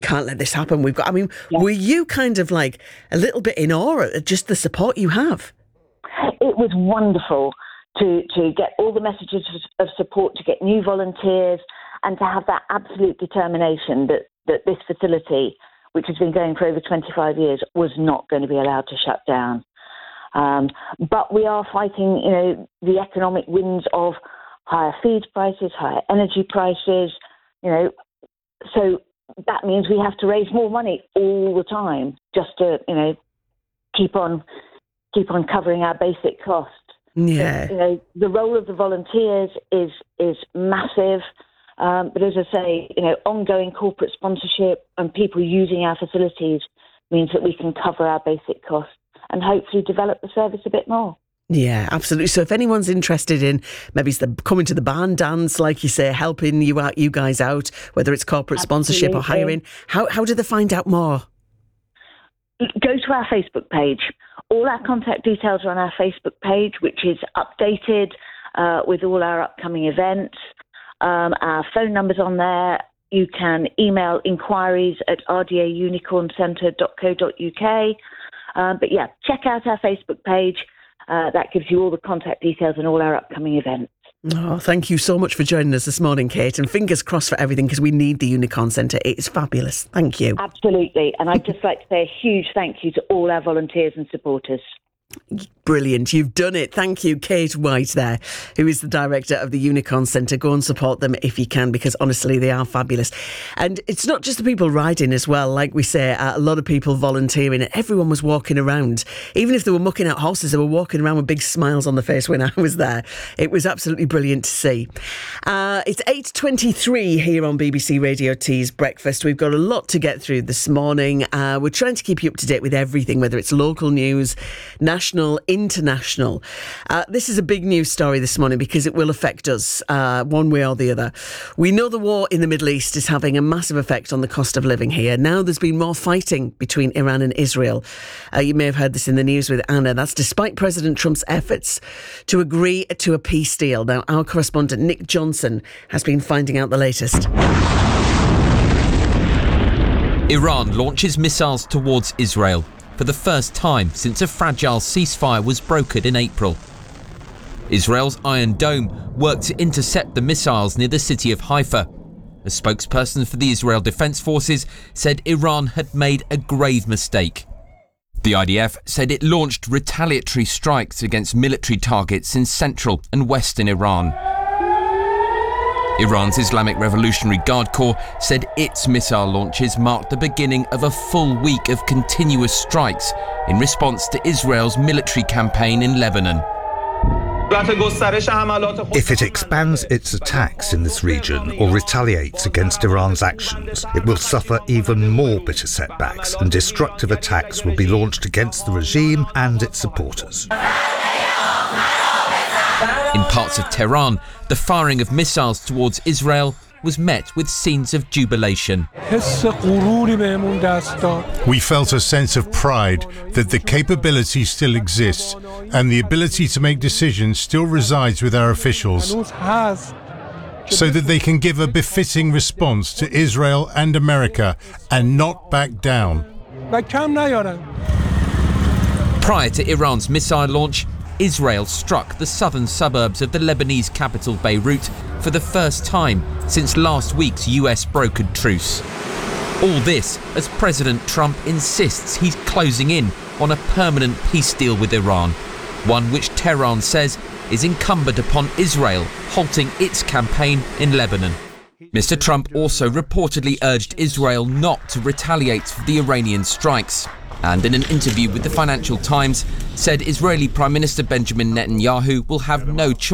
can't let this happen. Yeah. Were you kind of like a little bit in awe at just the support you have? It was wonderful to get all the messages of support, to get new volunteers, and to have that absolute determination that this facility, which has been going for over 25 years, was not going to be allowed to shut down. But we are fighting, the economic winds of higher feed prices, higher energy prices, so that means we have to raise more money all the time just to, keep on covering our basic costs. Yeah. But, the role of the volunteers is massive. But as I say, ongoing corporate sponsorship and people using our facilities means that we can cover our basic costs and hopefully develop the service a bit more. Yeah, absolutely. So if anyone's interested in maybe coming to the barn dance, like you say, helping you guys out, whether it's corporate sponsorship or hiring, how do they find out more? Go to our Facebook page. All our contact details are on our Facebook page, which is updated with all our upcoming events. Our phone number's on there. You can email inquiries at rdaunicorncentre.co.uk. But yeah, check out our Facebook page. That gives you all the contact details and all our upcoming events. Oh, thank you so much for joining us this morning, Kate, and fingers crossed for everything, because we need the Unicorn Centre. It is fabulous. Thank you. Absolutely. And I'd just like to say a huge thank you to all our volunteers and supporters. Brilliant. You've done it. Thank you, Kate White there, who is the director of the Unicorn Centre. Go and support them if you can, because honestly, they are fabulous. And it's not just the people riding as well. Like we say, a lot of people volunteering, and everyone was walking around. Even if they were mucking out horses, they were walking around with big smiles on their face when I was there. It was absolutely brilliant to see. It's 8:23 here on BBC Radio T's Breakfast. We've got a lot to get through this morning. We're trying to keep you up to date with everything, whether it's local news, national, international. This is a big news story this morning because it will affect us one way or the other. We know the war in the Middle East is having a massive effect on the cost of living here. Now there's been more fighting between Iran and Israel. You may have heard this in the news with Anna. That's despite President Trump's efforts to agree to a peace deal. Now, our correspondent Nick Johnson has been finding out the latest. Iran launches missiles towards Israel for the first time since a fragile ceasefire was brokered in April. Israel's Iron Dome worked to intercept the missiles near the city of Haifa. A spokesperson for the Israel Defense Forces said Iran had made a grave mistake. The IDF said it launched retaliatory strikes against military targets in central and western Iran. Iran's Islamic Revolutionary Guard Corps said its missile launches marked the beginning of a full week of continuous strikes in response to Israel's military campaign in Lebanon. If it expands its attacks in this region or retaliates against Iran's actions, it will suffer even more bitter setbacks, and destructive attacks will be launched against the regime and its supporters. In parts of Tehran, the firing of missiles towards Israel was met with scenes of jubilation. We felt a sense of pride that the capability still exists and the ability to make decisions still resides with our officials, so that they can give a befitting response to Israel and America and not back down. Prior to Iran's missile launch, Israel struck the southern suburbs of the Lebanese capital Beirut for the first time since last week's US brokered truce. All this as President Trump insists he's closing in on a permanent peace deal with Iran, one which Tehran says is incumbent upon Israel halting its campaign in Lebanon. Mr. Trump also reportedly urged Israel not to retaliate for the Iranian strikes, and in an interview with the Financial Times said Israeli Prime Minister Benjamin Netanyahu will have no choice